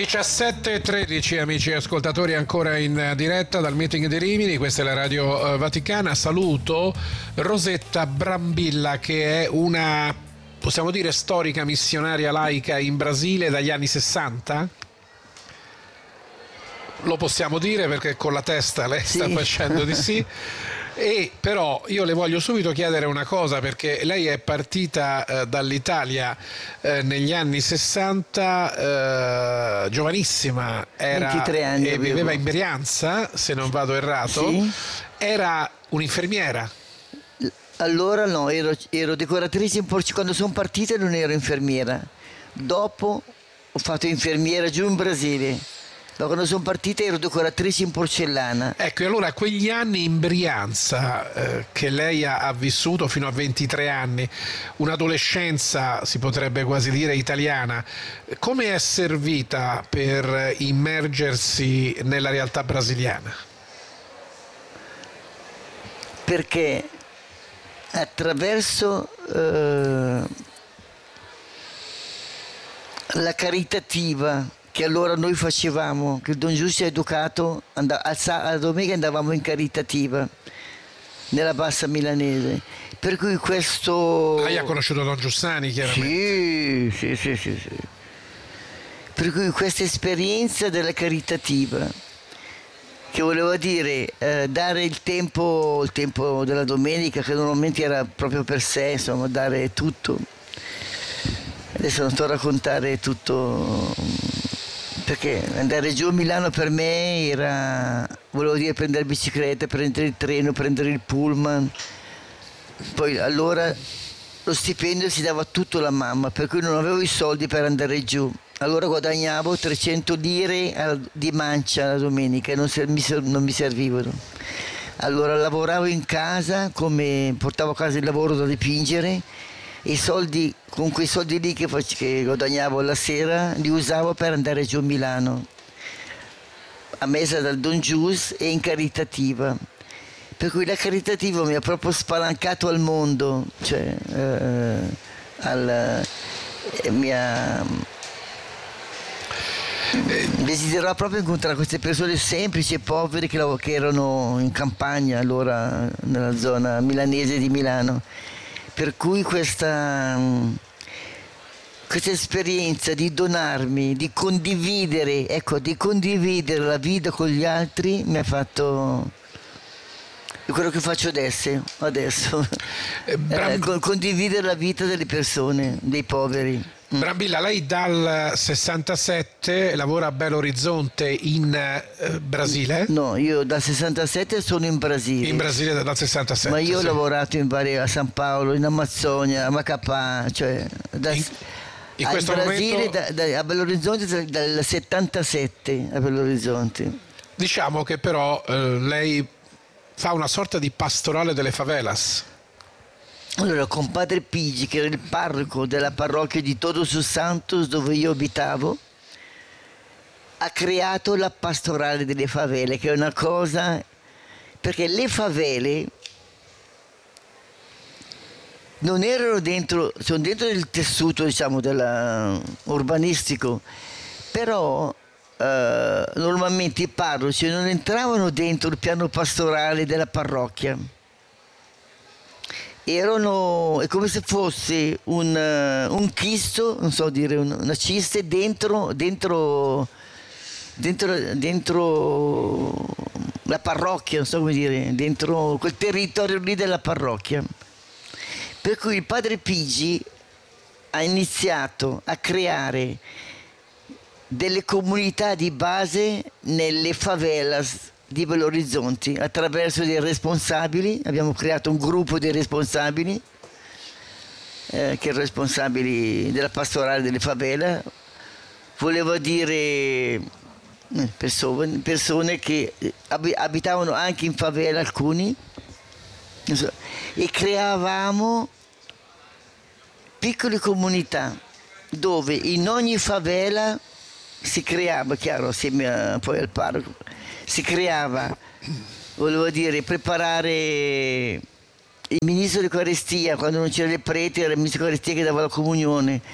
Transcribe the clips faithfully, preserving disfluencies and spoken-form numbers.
diciassette e tredici, amici ascoltatori, ancora in diretta dal meeting di Rimini. Questa è la Radio Vaticana. Saluto Rosetta Brambilla, che è una, possiamo dire, storica missionaria laica in Brasile dagli anni sessanta. Lo possiamo dire perché con la testa lei sì. sta facendo di sì. E però io le voglio subito chiedere una cosa, perché lei è partita eh, dall'Italia eh, negli anni sessanta, eh, giovanissima, era, ventitré anni e viveva avevo. in Brianza, se non vado errato. Sì. Era un'infermiera. Allora no, ero, ero decoratrice in Porci- quando sono partita non ero infermiera. Dopo ho fatto infermiera giù in Brasile. Ma quando sono partita ero decoratrice in porcellana. Ecco, e allora quegli anni in Brianza eh, che lei ha, ha vissuto fino a ventitré anni, un'adolescenza si potrebbe quasi dire italiana, come è servita per immergersi nella realtà brasiliana? Perché attraverso eh, la caritativa che allora noi facevamo, che il Don Giusto ha educato, and- a domenica andavamo in caritativa nella bassa milanese, per cui questo... Lei ha conosciuto Don Giussani, chiaramente. Sì, sì, sì, sì, sì. Per cui questa esperienza della caritativa, che voleva dire eh, dare il tempo, il tempo della domenica, che normalmente era proprio per sé, insomma, dare tutto. Adesso non sto a raccontare tutto, perché andare giù a Milano per me era, volevo dire, prendere bicicletta, prendere il treno, prendere il pullman. Poi allora lo stipendio si dava tutto alla mamma, per cui non avevo i soldi per andare giù. Allora guadagnavo trecento lire di mancia la domenica e non, mi, non mi servivano. Allora lavoravo in casa, come portavo a casa il lavoro da dipingere, e i soldi, con quei soldi lì che, che guadagnavo la sera li usavo per andare giù a Milano, a messa dal Don Gius e in caritativa. Per cui la caritativa mi ha proprio spalancato al mondo, cioè eh, al, eh, mi ha... Desideravo proprio incontrare queste persone semplici e povere che, che erano in campagna allora nella zona milanese di Milano. Per cui questa, questa esperienza di donarmi, di condividere, ecco, di condividere la vita con gli altri mi ha fatto quello che faccio adesso, adesso. Eh, Bram... eh, condividere la vita delle persone, dei poveri. Brambilla, lei dal sessantasette lavora a Belo Horizonte in eh, Brasile? No, io dal sessantasette sono in Brasile. In Brasile dal sessantasette. Ma io sì. ho lavorato in varie, a San Paolo, in Amazzonia, a Macapá, cioè da, in, in al questo Brasile momento... da, da, a Belo Horizonte dal settantasette a Belo Horizonte. Diciamo che però eh, lei fa una sorta di pastorale delle favelas. Allora, con padre Pigi, che era il parroco della parrocchia di Todos os Santos, dove io abitavo, ha creato la pastorale delle favele, che è una cosa... Perché le favele non erano dentro, sono dentro il tessuto, diciamo, della, urbanistico, però eh, normalmente i parroci non entravano dentro il piano pastorale della parrocchia. Erano, è come se fosse un, un chisto, non so dire, una ciste dentro, dentro, dentro, dentro la parrocchia, non so come dire, dentro quel territorio lì della parrocchia. Per cui il padre Pigi ha iniziato a creare delle comunità di base nelle favelas di Belo Horizonte attraverso dei responsabili. Abbiamo creato un gruppo di responsabili eh, che erano responsabili della pastorale delle favela, voleva dire eh, persone, persone che abitavano anche in favela, alcuni, e creavamo piccole comunità dove in ogni favela si creava, chiaro, assieme a, poi al parroco, si creava, volevo dire, preparare il ministro di Eucaristia, quando non c'era il prete era il ministro di Eucaristia che dava la comunione,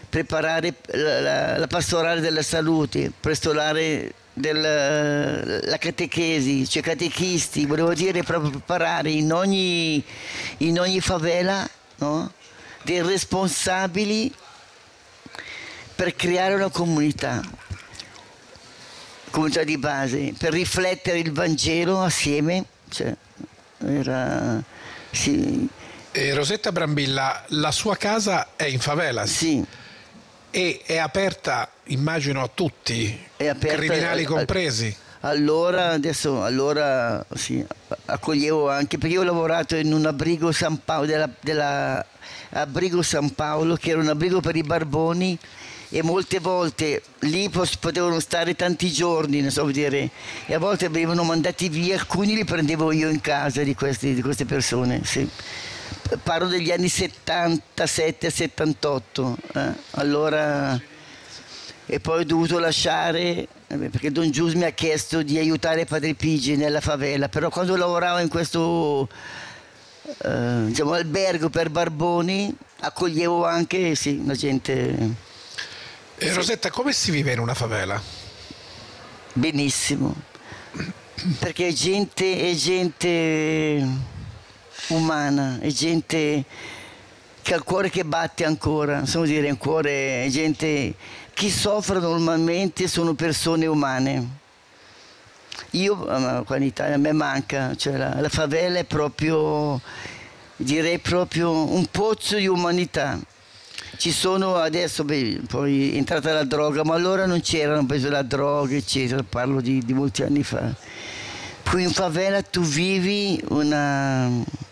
preparare la, la, la pastorale della salute, pastorale della catechesi, cioè catechisti, volevo dire proprio preparare in ogni, in ogni favela, no? Dei responsabili per creare una comunità, comunità di base, per riflettere il Vangelo assieme, cioè, era, sì. E Rosetta Brambilla, la sua casa è in favela? Sì. E è aperta, immagino, a tutti, È aperta, criminali compresi? Allora, adesso, allora sì, accoglievo anche, perché io ho lavorato in un abrigo San Paolo, della, della abrigo San Paolo, che era un abrigo per i barboni, e molte volte lì potevano stare tanti giorni, non so dire, e a volte venivano mandati via, alcuni li prendevo io in casa di, questi, di queste persone, sì. Parlo degli anni settantasette settantotto, eh? Allora, e poi ho dovuto lasciare perché Don Gius mi ha chiesto di aiutare Padre Pigi nella favela, però quando lavoravo in questo eh, diciamo, albergo per barboni accoglievo anche sì, la gente. E Rosetta, come si vive in una favela? Benissimo, perché è gente, è gente umana, è gente che ha il cuore che batte ancora, insomma dire, il cuore, è gente, chi soffre normalmente sono persone umane. Io qua in Italia a me manca, cioè la, la favela è proprio, direi proprio un pozzo di umanità. Ci sono adesso, beh, poi è entrata la droga, ma allora non c'erano preso la droga, eccetera, parlo di, di molti anni fa. Qui in favela tu vivi una,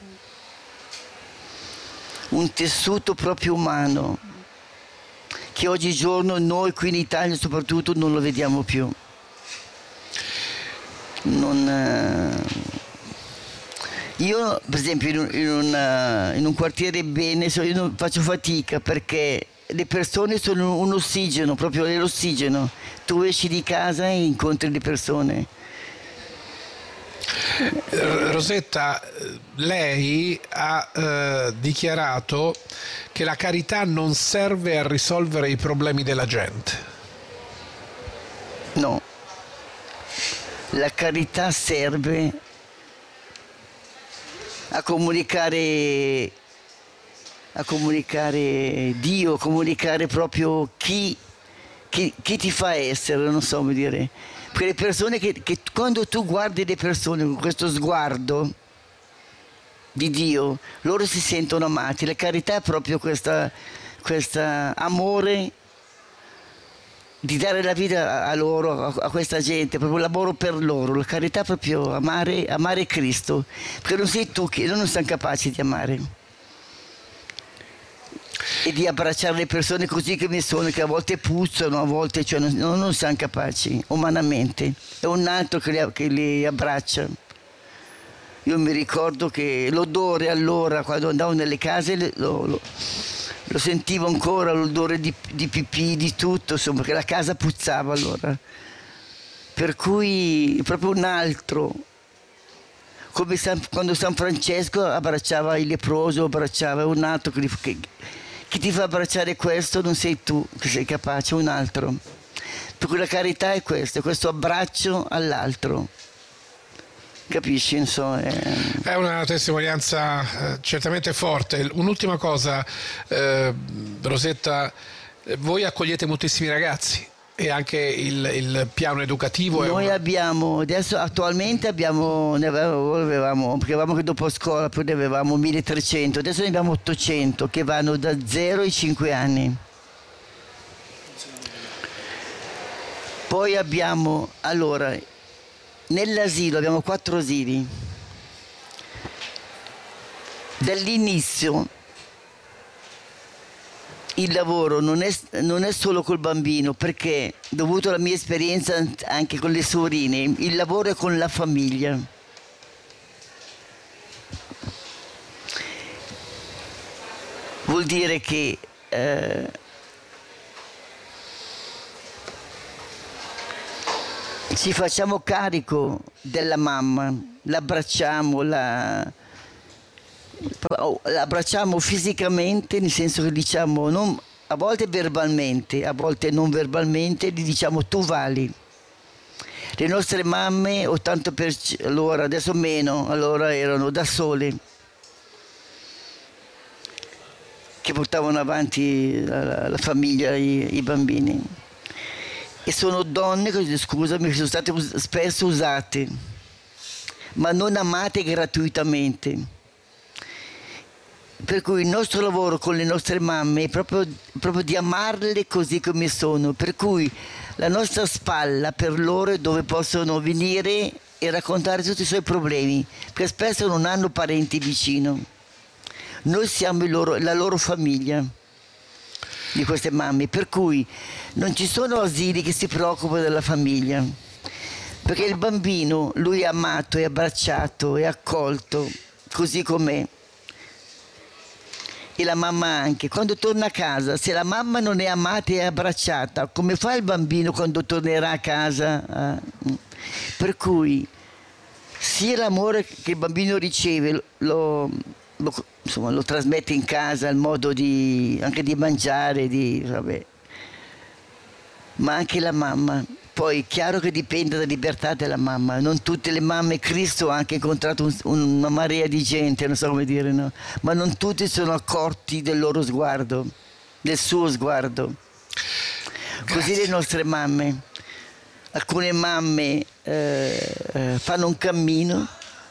un tessuto proprio umano, che oggigiorno noi qui in Italia soprattutto non lo vediamo più. Non, io per esempio in un, in una, in un quartiere bene io non faccio fatica perché le persone sono un ossigeno, proprio l'ossigeno. Tu esci di casa e incontri le persone. Rosetta, lei ha eh, dichiarato che la carità non serve a risolvere i problemi della gente. No, la carità serve a comunicare, a comunicare Dio, comunicare proprio chi, chi, chi ti fa essere, non so come dire. Quelle persone che, che quando tu guardi le persone con questo sguardo di Dio, loro si sentono amati. La carità è proprio questo amore di dare la vita a loro, a, a questa gente, proprio l'amore per loro. La carità è proprio amare, amare Cristo, perché non sei tu che non siamo capaci di amare. E di abbracciare le persone così come sono, che a volte puzzano, a volte cioè, non, non siamo capaci umanamente. È un altro che li, che li abbraccia. Io mi ricordo che l'odore allora, quando andavo nelle case, lo, lo, lo sentivo ancora, l'odore di, di pipì, di tutto, insomma, perché la casa puzzava allora. Per cui proprio un altro. Come San, quando San Francesco abbracciava il leproso, abbracciava un altro che, che chi ti fa abbracciare questo non sei tu che sei capace, un altro. Per cui la carità è questo, è questo abbraccio all'altro. Capisci? Insomma, è... è una testimonianza eh, certamente forte. Un'ultima cosa, eh, Rosetta, voi accogliete moltissimi ragazzi e anche il, il piano educativo. Noi è una... abbiamo, adesso attualmente abbiamo, ne avevamo, avevamo, perché avevamo che dopo scuola poi ne avevamo milletrecento, adesso ne abbiamo ottocento che vanno da zero ai cinque anni. Poi abbiamo, allora, nell'asilo abbiamo quattro asili. Dall'inizio il lavoro non è, non è solo col bambino, perché dovuto alla mia esperienza anche con le sorine, il lavoro è con la famiglia. Vuol dire che eh, ci facciamo carico della mamma, l'abbracciamo, la... l'abbracciamo fisicamente, nel senso che diciamo non, a volte verbalmente, a volte non verbalmente, gli diciamo tu vali. Le nostre mamme, ottanta per cento, allora, adesso meno, allora erano da sole, che portavano avanti la, la famiglia, i, i bambini. E sono donne, scusami, che sono state us- spesso usate, ma non amate gratuitamente. Per cui il nostro lavoro con le nostre mamme è proprio, proprio di amarle così come sono. Per cui la nostra spalla per loro è dove possono venire e raccontare tutti i suoi problemi, perché spesso non hanno parenti vicino. Noi siamo il loro, la loro famiglia di queste mamme, per cui non ci sono asili che si preoccupano della famiglia, perché il bambino, lui è amato, è abbracciato, è accolto così com'è, e la mamma anche. Quando torna a casa, se la mamma non è amata e abbracciata, come fa il bambino quando tornerà a casa? Per cui sia l'amore che il bambino riceve lo, lo, insomma, lo trasmette in casa, il modo di, anche di mangiare, di, vabbè. Ma anche la mamma. Poi è chiaro che dipende dalla libertà della mamma, non tutte le mamme, Cristo ha anche incontrato un, una marea di gente, non so come dire, no? Ma non tutti sono accorti del loro sguardo, del suo sguardo. Grazie. Così le nostre mamme, alcune mamme eh, fanno un cammino,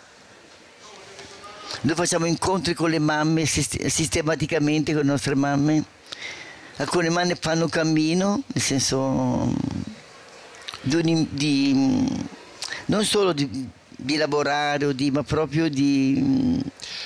noi facciamo incontri con le mamme sistematicamente con le nostre mamme, alcune mamme fanno un cammino, nel senso Di, di, non solo di, di lavorare, o di, ma proprio di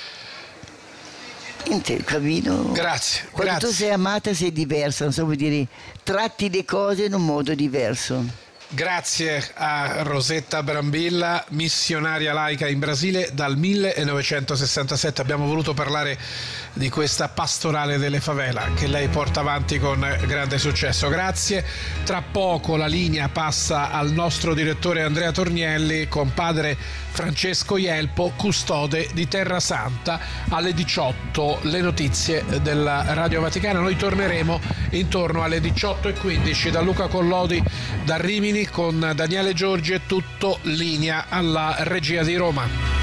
il cammino. Grazie. Quando grazie. tu sei amata sei diversa, non so come dire, tratti le cose in un modo diverso. Grazie a Rosetta Brambilla, missionaria laica in Brasile dal millenovecentosessantasette. Abbiamo voluto parlare di questa pastorale delle favela che lei porta avanti con grande successo. Grazie. Tra poco la linea passa al nostro direttore Andrea Tornielli con padre Francesco Ielpo, custode di Terra Santa. Alle diciotto le notizie della Radio Vaticana. Noi torneremo intorno alle diciotto e quindici da Luca Collodi, da Rimini, con Daniele Giorgi, e tutto linea alla regia di Roma.